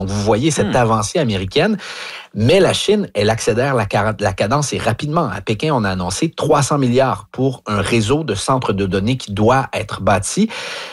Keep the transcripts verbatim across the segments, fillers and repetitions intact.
vous voyez cette mmh. avancée américaine, mais la Chine, elle accélère la, la cadence et rapidement. À Pékin, on a annoncé trois cents milliards pour un réseau de centres de données qui doit être bâti.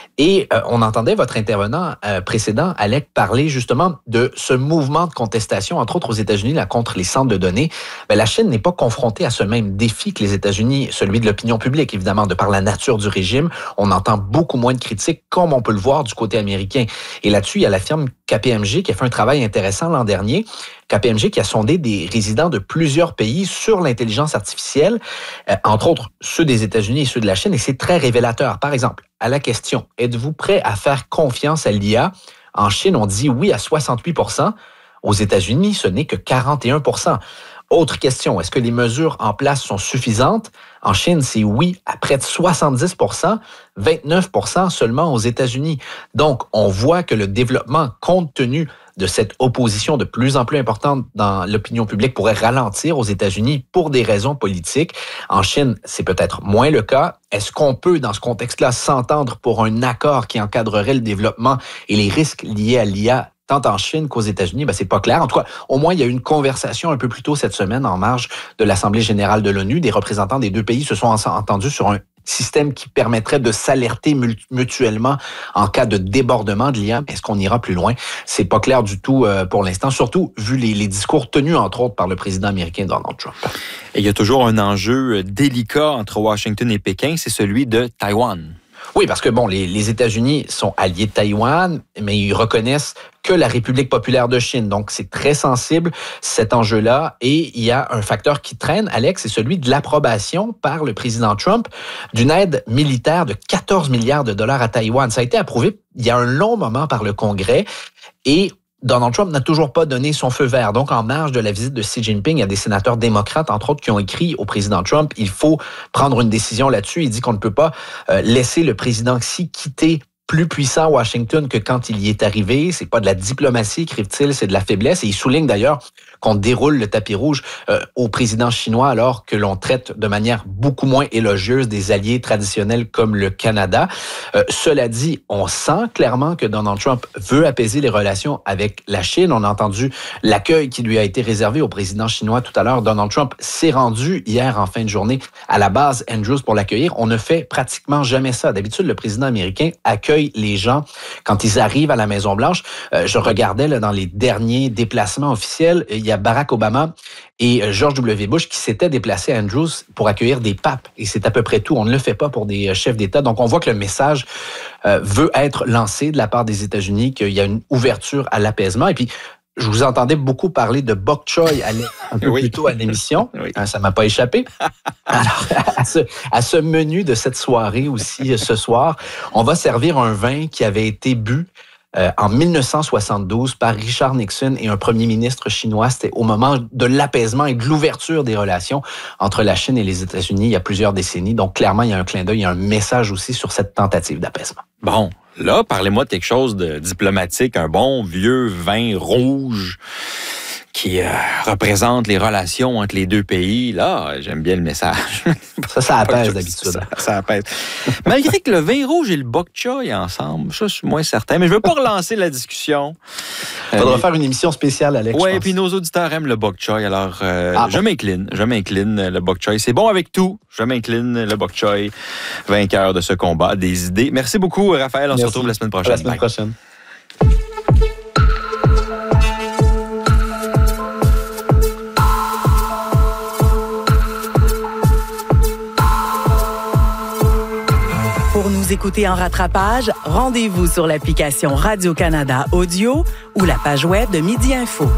Et euh, on entendait votre intervenant euh, précédent, Alec, parler justement de ce mouvement de contestation, entre autres aux États-Unis, là, contre les centres de données. Bien, la Chine n'est pas confrontée à ce même défi que les États-Unis, celui de l'opinion publique, évidemment, de par la nature du régime. On entend beaucoup moins de critiques, comme on peut le voir du côté américain. Et là-dessus, il y a la firme K P M G qui a fait un travail intéressant l'an dernier. K P M G qui a sondé des résidents de plusieurs pays sur l'intelligence artificielle, euh, entre autres ceux des États-Unis et ceux de la Chine, et c'est très révélateur. Par exemple, à la question « Êtes-vous prêt à faire confiance à l'I A ?» En Chine, on dit oui à soixante-huit pour cent. Aux États-Unis, ce n'est que quarante et un pour cent. Autre question, est-ce que les mesures en place sont suffisantes? En Chine, c'est oui à près de soixante-dix pour cent, vingt-neuf pour cent seulement aux États-Unis. Donc, on voit que le développement, compte tenu de cette opposition de plus en plus importante dans l'opinion publique, pourrait ralentir aux États-Unis pour des raisons politiques. En Chine, c'est peut-être moins le cas. Est-ce qu'on peut, dans ce contexte-là, s'entendre pour un accord qui encadrerait le développement et les risques liés à l'I A tant en Chine qu'aux États-Unis? Ben, c'est pas clair. En tout cas, au moins, il y a eu une conversation un peu plus tôt cette semaine en marge de l'Assemblée générale de l'ONU. Des représentants des deux pays se sont entendus sur un système qui permettrait de s'alerter mutuellement en cas de débordement de l'I A. Est-ce qu'on ira plus loin? C'est pas clair du tout euh, pour l'instant, surtout vu les, les discours tenus, entre autres, par le président américain Donald Trump. Et il y a toujours un enjeu délicat entre Washington et Pékin, c'est celui de Taïwan. Oui, parce que bon, les, les États-Unis sont alliés de Taïwan, mais ils reconnaissent que la République populaire de Chine. Donc, c'est très sensible, cet enjeu-là. Et il y a un facteur qui traîne, Alex, c'est celui de l'approbation par le président Trump d'une aide militaire de quatorze milliards de dollars à Taïwan. Ça a été approuvé il y a un long moment par le Congrès et Donald Trump n'a toujours pas donné son feu vert. Donc, en marge de la visite de Xi Jinping, il y a des sénateurs démocrates, entre autres, qui ont écrit au président Trump, il faut prendre une décision là-dessus. Il dit qu'on ne peut pas euh, laisser le président Xi quitter plus puissant à Washington que quand il y est arrivé. C'est pas de la diplomatie, écrivent-ils, c'est de la faiblesse. Et il souligne d'ailleurs qu'on déroule le tapis rouge euh, au président chinois alors que l'on traite de manière beaucoup moins élogieuse des alliés traditionnels comme le Canada. Euh, cela dit, on sent clairement que Donald Trump veut apaiser les relations avec la Chine. On a entendu l'accueil qui lui a été réservé au président chinois tout à l'heure. Donald Trump s'est rendu hier en fin de journée à la base Andrews pour l'accueillir. On ne fait pratiquement jamais ça. D'habitude, le président américain accueille les gens quand ils arrivent à la Maison-Blanche. Euh, je regardais là, dans les derniers déplacements officiels, il y a Barack Obama et George W. Bush qui s'étaient déplacés à Andrews pour accueillir des papes. Et c'est à peu près tout. On ne le fait pas pour des chefs d'État. Donc, on voit que le message euh, veut être lancé de la part des États-Unis, qu'il y a une ouverture à l'apaisement. Et puis, je vous entendais beaucoup parler de bok choy un peu oui. plus tôt à l'émission. Oui. Ça m'a pas échappé. Alors, à ce, à ce menu de cette soirée aussi, ce soir, on va servir un vin qui avait été bu euh, en dix-neuf cent soixante-douze par Richard Nixon et un premier ministre chinois. C'était au moment de l'apaisement et de l'ouverture des relations entre la Chine et les États-Unis il y a plusieurs décennies. Donc, clairement, il y a un clin d'œil, il y a un message aussi sur cette tentative d'apaisement. Bon. Là, parlez-moi de quelque chose de diplomatique, un bon vieux vin rouge qui euh, représente les relations entre les deux pays. Là, j'aime bien le message. Ça, ça apaise d'habitude. Ça, ça apaise. Malgré que le vin rouge et le bok choy ensemble, ça, je suis moins certain. Mais je veux pas relancer la discussion. Il faudra euh, faire une émission spéciale, Alex. Oui, et puis nos auditeurs aiment le bok choy. Alors, euh, ah, je bon. m'incline. Je m'incline, le bok choy. C'est bon avec tout. Je m'incline, le bok choy, vainqueur de ce combat des idées. Merci beaucoup, Raphaël. On Merci. se retrouve la semaine prochaine. À la semaine Bye. prochaine. Pour nous écouter en rattrapage, rendez-vous sur l'application Radio-Canada Audio ou la page web de Midi Info.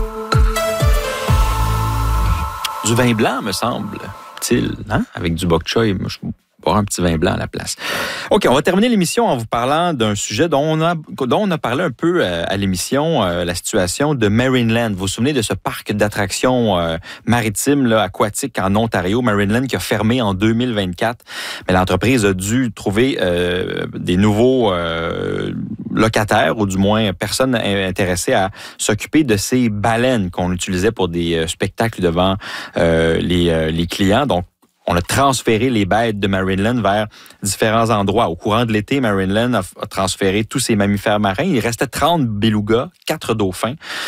Du vin blanc, me semble-t-il, hein? Avec du bok choy, je boire un petit vin blanc à la place. OK, on va terminer l'émission en vous parlant d'un sujet dont on a, dont on a parlé un peu à l'émission, euh, la situation de Marineland. Vous vous souvenez de ce parc d'attractions euh, maritimes, là, aquatiques en Ontario, Marineland, qui a fermé en deux mille vingt-quatre. Mais l'entreprise a dû trouver euh, des nouveaux euh, locataires, ou du moins personnes intéressées à s'occuper de ces baleines qu'on utilisait pour des spectacles devant euh, les, euh, les clients. Donc, on a transféré les bêtes de Marineland vers différents endroits. Au courant de l'été, Marineland a transféré tous ses mammifères marins. Il restait trente belugas, quatre dauphins.